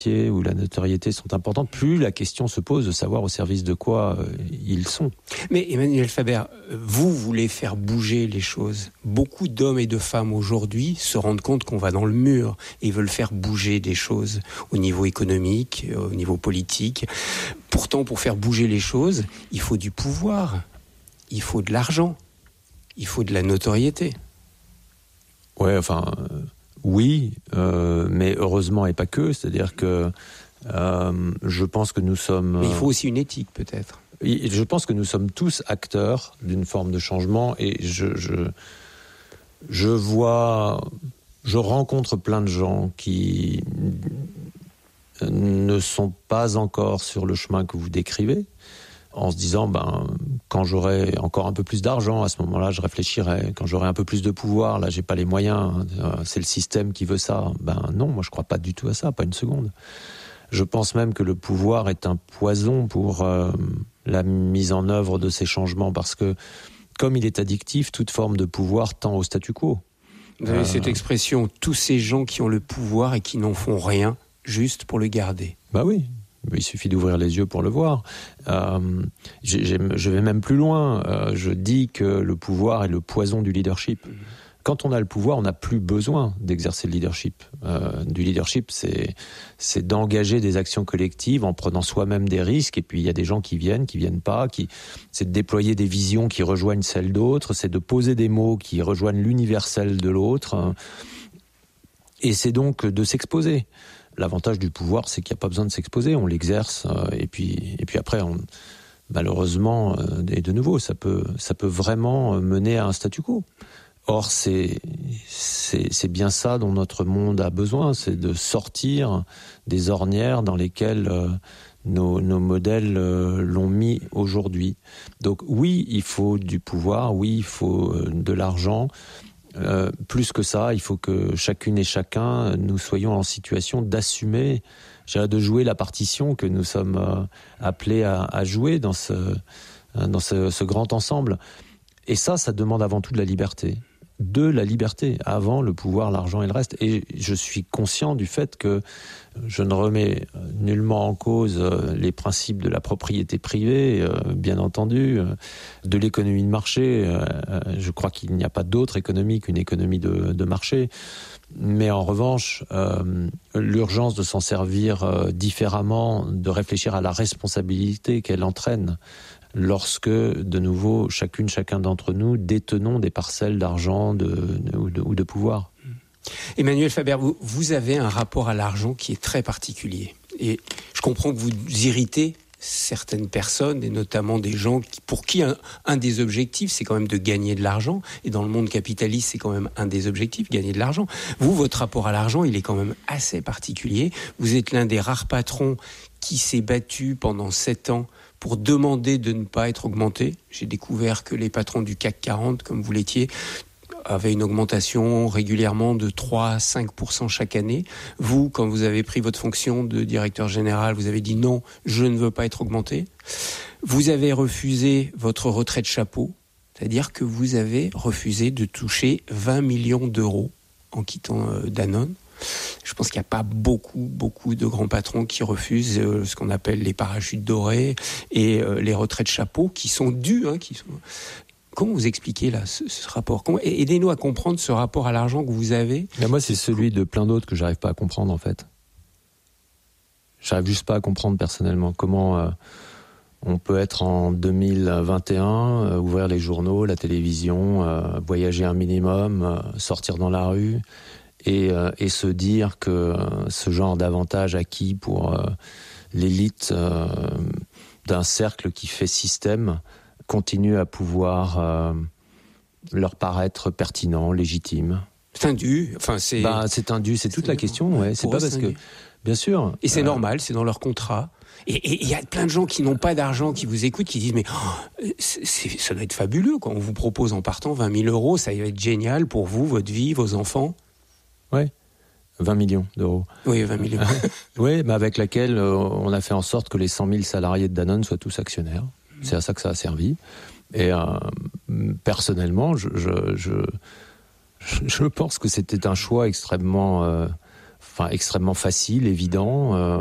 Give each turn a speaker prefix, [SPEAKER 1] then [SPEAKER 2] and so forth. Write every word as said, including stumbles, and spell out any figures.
[SPEAKER 1] où la notoriété sont importantes, plus la question se pose de savoir au service de quoi euh, ils sont.
[SPEAKER 2] Mais Emmanuel Faber, vous voulez faire bouger les choses. Beaucoup d'hommes et de femmes aujourd'hui se rendent compte qu'on va dans le mur et veulent faire bouger des choses au niveau économique, au niveau politique. Pourtant, pour faire bouger les choses, il faut du pouvoir, il faut de l'argent, il faut de la notoriété.
[SPEAKER 1] Ouais, enfin... Euh... Oui, euh, mais heureusement et pas que. C'est-à-dire que euh, je pense que nous sommes...
[SPEAKER 2] Mais il faut aussi une éthique, peut-être.
[SPEAKER 1] Je pense que nous sommes tous acteurs d'une forme de changement et je, je, je vois... Je rencontre plein de gens qui ne sont pas encore sur le chemin que vous décrivez, en se disant, ben, quand j'aurai encore un peu plus d'argent, à ce moment-là, je réfléchirai. Quand j'aurai un peu plus de pouvoir, là, j'ai pas les moyens, c'est le système qui veut ça. Ben non, moi, je crois pas du tout à ça, pas une seconde. Je pense même que le pouvoir est un poison pour euh, la mise en œuvre de ces changements, parce que, comme il est addictif, toute forme de pouvoir tend au statu quo.
[SPEAKER 2] Vous avez euh... cette expression, tous ces gens qui ont le pouvoir et qui n'en font rien, juste pour le garder.
[SPEAKER 1] Ben oui. Il suffit d'ouvrir les yeux pour le voir. Euh, j'ai, j'ai, je vais même plus loin. Euh, je dis que le pouvoir est le poison du leadership. Quand on a le pouvoir, on n'a plus besoin d'exercer le leadership. Euh, du leadership, c'est, c'est d'engager des actions collectives en prenant soi-même des risques. Et puis, il y a des gens qui viennent, qui viennent pas. Qui, c'est de déployer des visions qui rejoignent celles d'autres. C'est de poser des mots qui rejoignent l'universel de l'autre. Et c'est donc de s'exposer. L'avantage du pouvoir, c'est qu'il n'y a pas besoin de s'exposer, on l'exerce, euh, et puis et puis après, on, malheureusement, euh, et de nouveau, ça peut ça peut vraiment mener à un statu quo. Or, c'est c'est c'est bien ça dont notre monde a besoin, c'est de sortir des ornières dans lesquelles euh, nos nos modèles euh, l'ont mis aujourd'hui. Donc oui, il faut du pouvoir, oui, il faut euh, de l'argent. Euh, plus que ça, il faut que chacune et chacun, nous soyons en situation d'assumer, de jouer la partition que nous sommes euh, appelés à, à jouer dans, ce, dans ce, ce grand ensemble. Et ça, ça demande avant tout de la liberté. De la liberté, avant le pouvoir, l'argent et le reste. Et je suis conscient du fait que je ne remets nullement en cause les principes de la propriété privée, bien entendu, de l'économie de marché. Je crois qu'il n'y a pas d'autre économie qu'une économie de, de marché. Mais en revanche, euh, l'urgence de s'en servir euh, différemment, de réfléchir à la responsabilité qu'elle entraîne lorsque, de nouveau, chacune, chacun d'entre nous détenons des parcelles d'argent de, de, ou, de, ou de pouvoir.
[SPEAKER 2] Emmanuel Faber, vous, vous avez un rapport à l'argent qui est très particulier. Et je comprends que vous irritez certaines personnes, et notamment des gens qui, pour qui un, un des objectifs, c'est quand même de gagner de l'argent. Et dans le monde capitaliste, c'est quand même un des objectifs, gagner de l'argent. Vous, votre rapport à l'argent, il est quand même assez particulier. Vous êtes l'un des rares patrons qui s'est battu pendant sept ans pour demander de ne pas être augmenté. J'ai découvert que les patrons du C A C quarante, comme vous l'étiez, avaient une augmentation régulièrement de trois à cinq pour cent chaque année. Vous, quand vous avez pris votre fonction de directeur général, vous avez dit non, je ne veux pas être augmenté. Vous avez refusé votre retrait de chapeau, c'est-à-dire que vous avez refusé de toucher vingt millions d'euros en quittant euh, Danone. Je pense qu'il n'y a pas beaucoup, beaucoup de grands patrons qui refusent euh, ce qu'on appelle les parachutes dorés et euh, les retraits de chapeau qui sont dus. Hein, qui sont... Comment vous expliquez là ce, ce rapport ? Comment... Aidez-nous à comprendre ce rapport à l'argent que vous avez.
[SPEAKER 1] Mais moi, c'est celui de plein d'autres que j'arrive pas à comprendre en fait. J'arrive juste pas à comprendre personnellement comment euh, on peut être en deux mille vingt et un, euh, ouvrir les journaux, la télévision, euh, voyager un minimum, euh, sortir dans la rue. Et, euh, et se dire que euh, ce genre d'avantage acquis pour euh, l'élite euh, d'un cercle qui fait système continue à pouvoir euh, leur paraître pertinent, légitime.
[SPEAKER 2] C'est un dû. Enfin, c'est...
[SPEAKER 1] Bah, c'est un dû, c'est, c'est toute la question. Ouais. C'est pas parce que... Bien sûr.
[SPEAKER 2] Et c'est euh... normal, c'est dans leur contrat. Et il y a plein de gens qui n'ont pas d'argent, qui vous écoutent, qui disent mais oh, c'est, c'est, ça doit être fabuleux, quoi. On vous propose en partant vingt mille euros, ça va être génial pour vous, votre vie, vos enfants.
[SPEAKER 1] Oui, vingt millions d'euros.
[SPEAKER 2] Oui, vingt millions.
[SPEAKER 1] Oui, mais avec laquelle euh, on a fait en sorte que les cent mille salariés de Danone soient tous actionnaires. Mmh. C'est à ça que ça a servi. Et euh, personnellement, je, je, je, je pense que c'était un choix extrêmement... Euh, enfin extrêmement facile, évident. Euh,